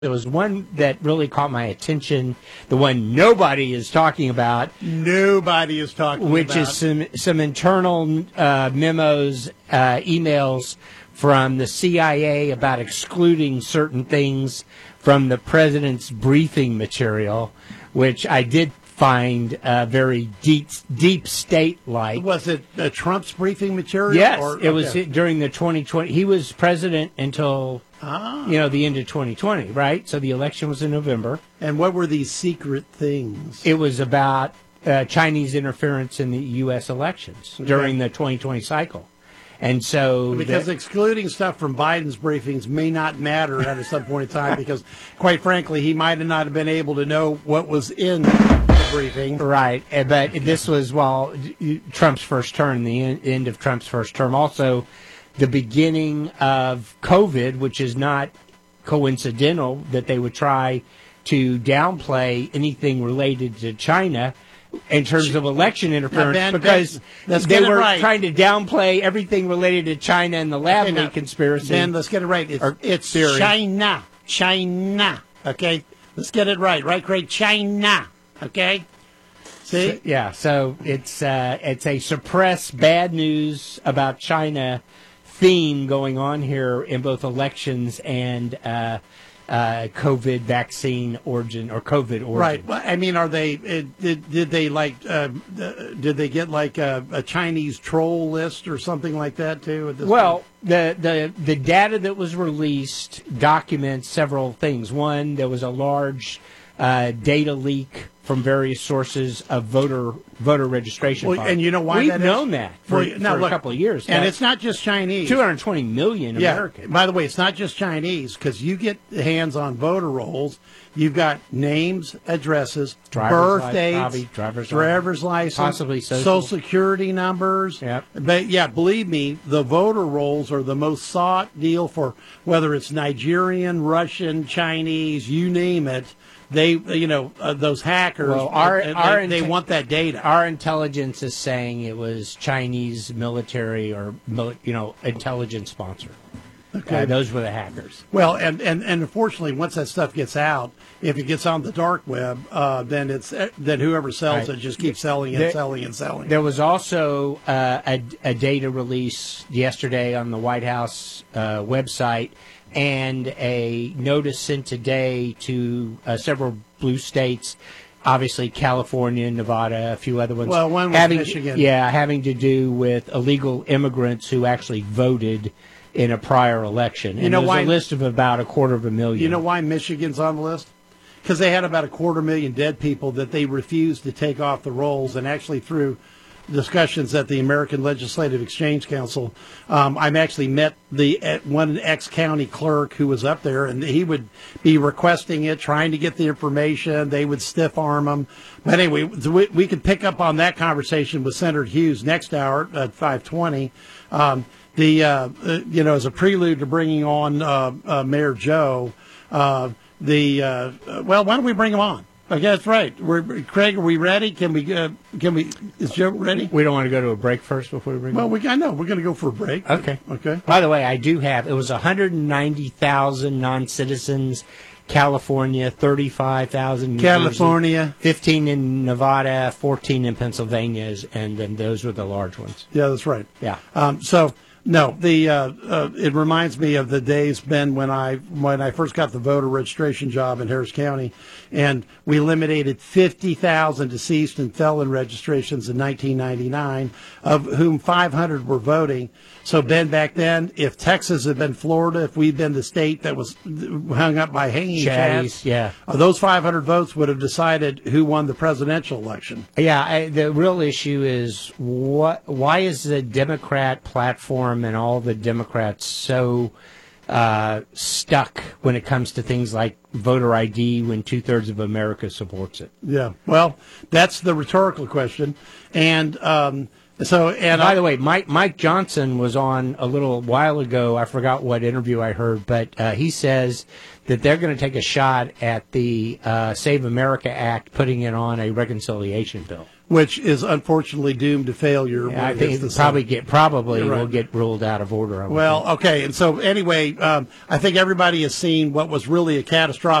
There was one that really caught my attention, the one nobody is talking about. Nobody is talking about. Which is some internal memos, emails from the CIA about excluding certain things from the president's briefing material, which I did find very deep state-like. Was it Trump's briefing material? Yes, it was during the 2020. He was president until the end of 2020, right? So the election was in November. And what were these secret things? It was about Chinese interference in the U.S. elections during the 2020 cycle. And so because excluding stuff from Biden's briefings may not matter at some point in time, because quite frankly, he might not have been able to know what was in the briefing. Right. But this was Trump's first term, the end of Trump's first term. Also, the beginning of COVID, which is not coincidental that they would try to downplay anything related to China in terms of election interference, because they were trying to downplay everything related to China and the lab leak conspiracy. Ben, let's get it right. It's China. Okay? Let's get it right. Right, Craig? China. Okay? See? So it's a suppressed bad news about China theme going on here in both elections and COVID vaccine origin or COVID origin. Right. Well, I mean, are they? Did they get like a Chinese troll list or something like that too? At this point? The data that was released documents several things. One, there was a large data leak from various sources of voter registration. And you know why we've known that for a couple of years. And it's not just Chinese. 220 million Americans. By the way, it's not just Chinese, because you get hands on voter rolls. You've got names, addresses, birth dates, driver's license, possibly social security numbers. Yep. But believe me, the voter rolls are the most sought deal for whether it's Nigerian, Russian, Chinese, you name it. They, those hackers, they want that data. Our intelligence is saying it was Chinese military or, intelligence sponsor. Okay. Those were the hackers. Well, and unfortunately, once that stuff gets out, if it gets on the dark web, then whoever sells it just keeps selling and selling and selling. There was also a data release yesterday on the White House website, and a notice sent today to several blue states, obviously California, Nevada, a few other ones. Well, one was Michigan. Yeah, having to do with illegal immigrants who actually voted in a prior election. And there's a list of about 250,000. You know why Michigan's on the list? Because they had about 250,000 dead people that they refused to take off the rolls, and actually through discussions at the American Legislative Exchange Council, I've actually met one ex-county clerk who was up there, and he would be requesting it, trying to get the information. They would stiff arm him. But anyway, we could pick up on that conversation with Senator Hughes next hour at 5:20. As a prelude to bringing on Mayor Joe, why don't we bring him on? Okay, that's right. Craig, are we ready? Can we? Is Joe ready? We don't want to go to a break first before we bring him on? I know. We're going to go for a break. Okay. Okay. By the way, it was 190,000 non-citizens. California, 35,000. California. 15 in Nevada, 14 in Pennsylvania, and then those were the large ones. Yeah, that's right. Yeah. No, it reminds me of the days, Ben, when I first got the voter registration job in Harris County, and we eliminated 50,000 deceased and felon registrations in 1999, of whom 500 were voting. So, Ben, back then, if Texas had been Florida, if we'd been the state that was hung up by hanging chads, those 500 votes would have decided who won the presidential election. Yeah, the real issue is why is the Democrat platform and all the Democrats so stuck when it comes to things like voter ID when 2/3 of America supports it? Yeah, well, that's the rhetorical question. And So, and by the way, Mike Johnson was on a little while ago. I forgot what interview I heard, but he says that they're going to take a shot at the Save America Act, putting it on a reconciliation bill, which is unfortunately doomed to failure. Yeah, I think it probably will get ruled out of order. Well, okay, and so anyway, I think everybody has seen what was really a catastrophic